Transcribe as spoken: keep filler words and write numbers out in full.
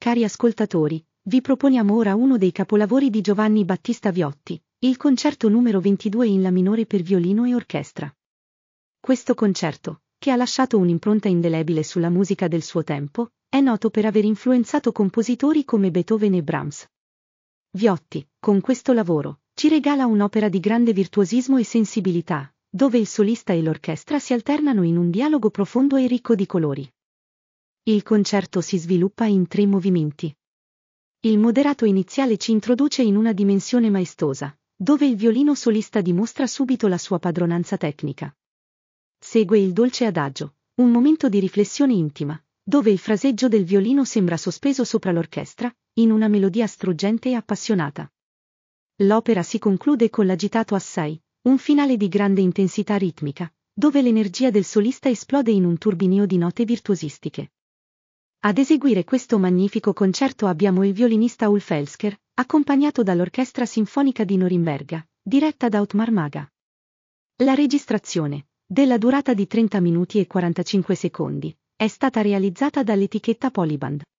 cari ascoltatori, vi proponiamo ora uno dei capolavori di Giovanni Battista Viotti, il concerto numero ventidue in La minore per violino e orchestra. Questo concerto, che ha lasciato un'impronta indelebile sulla musica del suo tempo, è noto per aver influenzato compositori come Beethoven e Brahms. Viotti, con questo lavoro, ci regala un'opera di grande virtuosismo e sensibilità, dove il solista e l'orchestra si alternano in un dialogo profondo e ricco di colori. Il concerto si sviluppa in tre movimenti. Il moderato iniziale ci introduce in una dimensione maestosa, dove il violino solista dimostra subito la sua padronanza tecnica. Segue il dolce adagio, un momento di riflessione intima, dove il fraseggio del violino sembra sospeso sopra l'orchestra, in una melodia struggente e appassionata. L'opera si conclude con l'agitato assai, un finale di grande intensità ritmica, dove l'energia del solista esplode in un turbinio di note virtuosistiche. Ad eseguire questo magnifico concerto abbiamo il violinista Ulf Elsker, accompagnato dall'Orchestra Sinfonica di Norimberga, diretta da Otmar Maga. La registrazione, della durata di trenta minuti e quarantacinque secondi, è stata realizzata dall'etichetta Polyband.